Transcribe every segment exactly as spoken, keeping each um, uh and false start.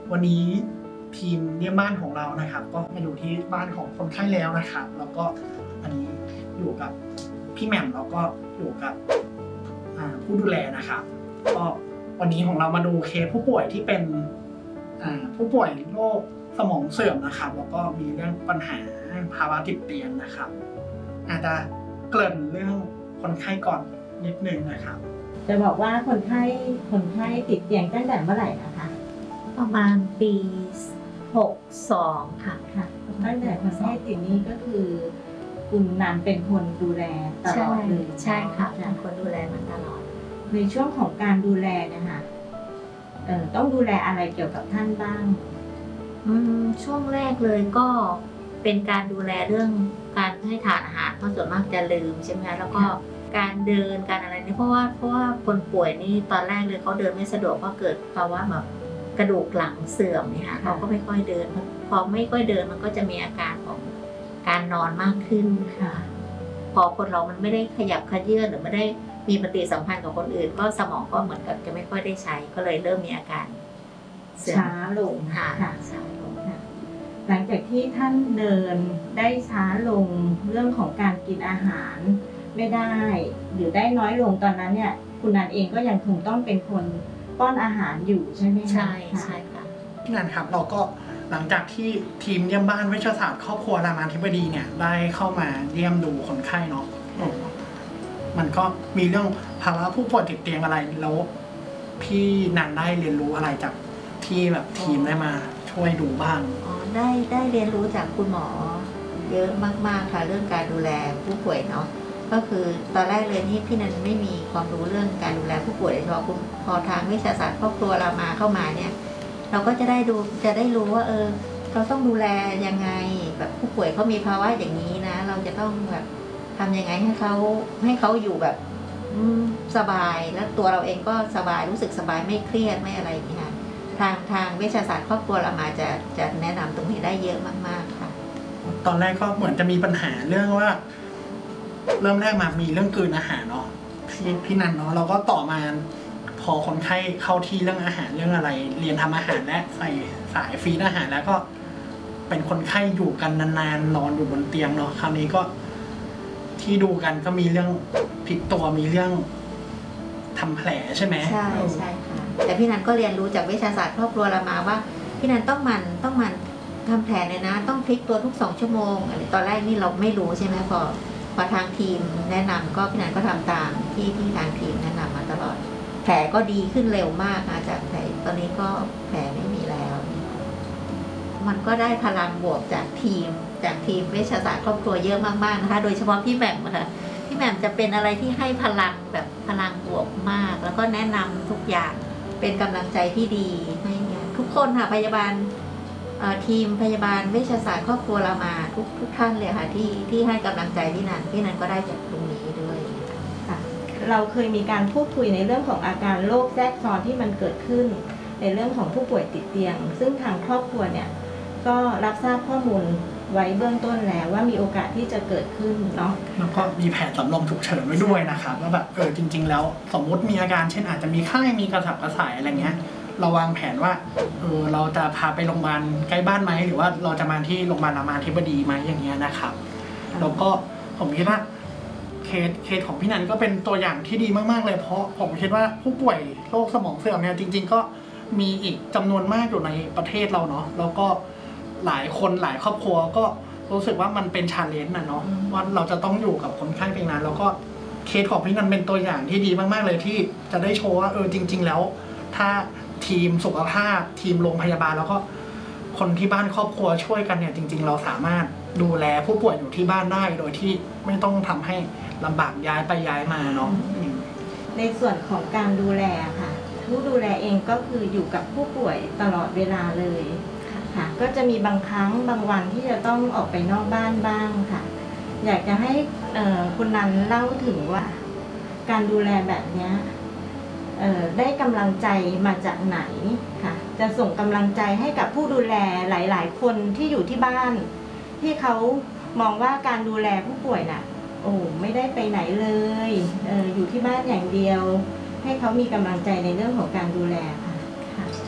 วันนี้ทีมเยี่ยมบ้านของเรานะครับก็มาอยู่ที่บ้านของคนไข้แล้วนะครับแล้วก็อันนี้อยู่กับพี่แหม่มแล้วก็อยู่กับผู้ดูแลนะครับก็วันนี้ของเรามาดูเคสผู้ป่วยที่เป็นผู้ป่วยโรคสมองเสื่อมนะครับแล้วก็มีเรื่องปัญหาภาวะติดเตียงนะครับอาจจะเกริ่นเรื่องคนไข้ก่อนนิดนึงนะครับจะบอกว่าคนไข้คนไข้ติดเตียงตั้งแต่เมื่อไหร่นะคะประมาณปีหกสองค่ะค่ะตั้งแต่คนไข้ติดนี้ก็คือคุณนันเป็นคนดูแลตลอดเลยใช่ค่ะเป็นคนดูแลมันตลอดในช่วงของการดูแลนะคะเอ่อต้องดูแลอะไรเกี่ยวกับท่านบ้างอืมช่วงแรกเลยก็เป็นการดูแลเรื่องการให้ทานอาหารเพราะส่วนมากจะลืมใช่ไหมแล้วก็การเดินการอะไรนี่เพราะว่าเพราะว่าคนป่วยนี่ตอนแรกเลยเขาเดินไม่สะดวกเพราะเกิดภาวะแบบกระดูกหลังเสื่อมเนี่ยค่ะเขาก็ไม่ค่อยเดินพอไม่ค่อยเดินมันก็จะมีอาการของการนอนมากขึ้นค่ะพอคนเรามันไม่ได้ขยับขยื่นหรือไม่ได้มีปฏิสัมพันธ์กับคนอื่นก็สมองก็เหมือนกับจะไม่ค่อยได้ใช้ก็เลยเริ่มมีอาการช้าลงค่ะช้าลงหลังจากที่ท่านเดินได้ช้าลงเรื่องของการกินอาหารไม่ได้หรือได้น้อยลงตอนนั้นเนี่ยคุณนันเองก็ยังคงต้องเป็นคนป้อนอาหารอยู่ใช่ไหมคะใช่ใช่ค่ะพี่นันครับเราก็หลังจากที่ทีมเยี่ยมบ้านเวชศาสตร์ครอบครัวรามาธิบดีเนี่ยได้เข้ามาเยี่ยมดูคนไข้เนาะมันก็มีเรื่องภาวะผู้ป่วยติดเตียงอะไรแล้วพี่นันได้เรียนรู้อะไรจากที่แบบทีมได้มาช่วยดูบ้างอ๋อได้ได้เรียนรู้จากคุณหมอเยอะมากๆค่ะเรื่องการดูแลผู้ป่วยเนาะก็คือตอนแรกเลยนี่พี่นันไม่มีความรู้เรื่องการดูแลผู้ป่วยโดยเฉพาะพอทางวิชาศาสตร์ครอบครัวเรามาเข้ามาเนี่ยเราก็จะได้ดูจะได้รู้ว่าเออเราต้องดูแลยังไงแบบผู้ป่วยเขามีภาวะอย่างนี้นะเราจะต้องแบบทำยังไงให้เขาให้เขาอยู่แบบสบายแล้วตัวเราเองก็สบายรู้สึกสบายไม่เครียดไม่อะไรอย่างนี้ค่ะทางทางวิชาศาสตร์ครอบครัวเรามาจะจะแนะนำตรงนี้ได้เยอะมากๆค่ะตอนแรกก็เหมือนจะมีปัญหาเรื่องว่าเริ่มแรกมามีเรื่องกลืนอาหารเนาะพี่พี่นันเนาะเราก็ต่อมาพอคนไข้เข้าที่เรื่องอาหารเรื่องอะไรเรียนทำอาหารและใส่สายฟีดอาหารแล้วก็เป็นคนไข้อยู่กันนานๆนอนอยู่บนเตียงเนาะคราวนี้ก็ที่ดูกันก็มีเรื่องพลิกตัวมีเรื่องทำแผลใช่ไหมใช่ใช่ค่ะแต่พี่นันก็เรียนรู้จากวิชาศาสตร์ครอบครัวเรามาว่าพี่นันต้องมันต้องมันทำแผลเลยนะต้องพลิกตัวทุกสองชั่วโมงอะไรตอนแรกนี่เราไม่รู้ใช่ไหมพอพอทางทีมแนะนำก็พี่นันก็ทำตามที่ที่ทางทีมแนะนำมาตลอดแผลก็ดีขึ้นเร็วมากนะจากแผลตอนนี้ก็แผลไม่มีแล้วมันก็ได้พลังบวกจากทีมจากทีมเวชศาสตร์ครอบครัวเยอะมากๆนะคะโดยเฉพาะพี่แหม่มค่ะพี่แหม่มจะเป็นอะไรที่ให้พลังแบบพลังบวกมากแล้วก็แนะนำทุกอย่างเป็นกำลังใจที่ดีให้ทุกคนค่ะพยาบาลทีมพยาบาลเวชศาสตร์ครอบครัวเรามาทุกทุกท่านเลยค่ะที่ที่ให้กำลังใจพี่นันพี่นันก็ได้จากตรงนี้ด้วยค่ะเราเคยมีการพูดคุยในเรื่องของอาการโรคแทรกซ้อนที่มันเกิดขึ้นในเรื่องของผู้ป่วยติดเตียงซึ่งทางครอบครัวเนี่ยก็รับทราบข้อมูลไว้เบื้องต้นแล้วว่ามีโอกาสที่จะเกิดขึ้นเนาะแล้วก็มีแผนสำรองฉุกเฉินไว้ด้วยนะครับว่าแบบเออจริงๆแล้วสมมุติมีอาการเช่นอาจจะมีไข้มีกระสับกระส่ายอะไรเงี้ยเราวางแผนว่าเออเราจะพาไปโรงพยาบาลใกล้บ้านไหมหรือว่าเราจะมาที่โรงพยาบาลรามาธิบดีไหมอย่างเงี้ยนะครับแล้วก็ผมคิดว่าเคสเคสของพี่นันก็เป็นตัวอย่างที่ดีมากๆเลยเพราะผมคิดว่าผู้ป่วยโรคสมองเสื่อมเนี่ยจริงๆก็มีอีกจำนวนมากอยู่ในประเทศเราเนาะแล้วก็หลายคนหลายครอบครัวก็รู้สึกว่ามันเป็นชาเลนจ์นะเนาะว่าเราจะต้องอยู่กับคนไข้เพียงนั้นแล้วก็เคสของพี่นันเป็นตัวอย่างที่ดีมากๆเลยที่จะได้โชว์ว่าเออจริงๆแล้วถ้าทีมสุขภาพทีมโรงพยาบาลแล้วก็คนที่บ้านครอบครัวช่วยกันเนี่ยจริงๆเราสามารถดูแลผู้ป่วยอยู่ที่บ้านได้โดยที่ไม่ต้องทำให้ลำบากย้ายไปย้ายมาเนาะในส่วนของการดูแลค่ะผู้ดูแลเองก็คืออยู่กับผู้ป่วยตลอดเวลาเลยค่ะก็จะมีบางครั้งบางวันที่จะต้องออกไปนอกบ้านบ้างค่ะอยากจะให้คุณนันเล่าถึงว่าการดูแลแบบนี้ได้กำลังใจมาจากไหนค่ะจะส่งกำลังใจให้กับผู้ดูแลหลายๆคนที่อยู่ที่บ้านที่เขามองว่าการดูแลผู้ป่วยน่ะโอ้ไม่ได้ไปไหนเลยเอออยู่ที่บ้านอย่างเดียวให้เขามีกำลังใจในเรื่องของการดูแลค่ะ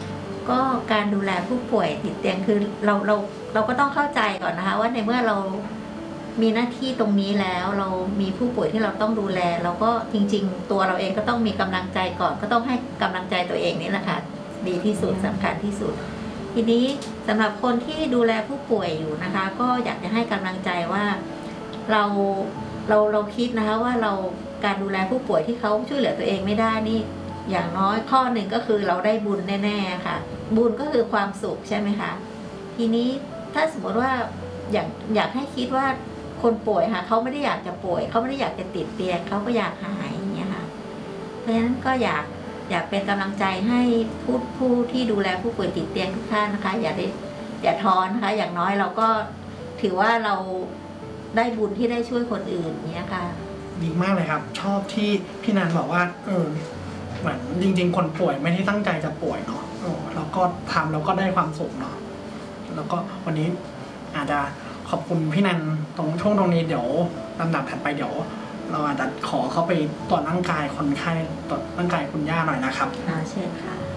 ก็การดูแลผู้ป่วยติดเตียงคือเราเราเราก็ต้องเข้าใจก่อนนะคะว่าในเมื่อเรามีหน้าที่ตรงนี้แล้วเรามีผู้ป่วยที่เราต้องดูแลเราก็จริงๆตัวเราเองก็ต้องมีกำลังใจก่อนก็ต้องให้กำลังใจตัวเองนี่แหละค่ะดีที่สุดสำคัญที่สุดทีนี้สำหรับคนที่ดูแลผู้ป่วยอยู่นะคะก็อยากจะให้กำลังใจว่าเราเราเราคิดนะคะว่าเราการดูแลผู้ป่วยที่เขาช่วยเหลือตัวเองไม่ได้นี่อย่างน้อยข้อหนึ่งก็คือเราได้บุญแน่ๆค่ะบุญก็คือความสุขใช่ไหมคะทีนี้ถ้าสมมติว่าอยากอยากให้คิดว่าคนป่วยค่ะเขาไม่ได้อยากจะป่วยเขาไม่ได้อยากจะติดเตียงเขาก็อยากหายอย่างเงี้ยค่ะเพราะฉะนั้นก็อยากอยากเป็นกำลังใจให้ผู้ผู้ที่ดูแลผู้ป่วยติดเตียงทุกท่านนะคะอย่าได้อย่าท้อนะคะอย่างน้อยเราก็ถือว่าเราได้บุญที่ได้ช่วยคนอื่นเนี้ยค่ะดีมากเลยครับชอบที่พี่นันบอกว่าเออเหมือนจริงๆคนป่วยไม่ได้ตั้งใจจะป่วยเนาะเออแล้วก็ทำแล้วก็ได้ความสุขเนาะแล้วก็วันนี้อาจจะขอบคุณพี่นันตรงช่วงตรงนี้เดี๋ยวลำดับถัดไปเดี๋ยวเราอาจจะขอเข้าไปตรวจร่างกายคนไข้ตรวจร่างกายคุณย่าหน่อยนะครับอ่าเชิญค่ะ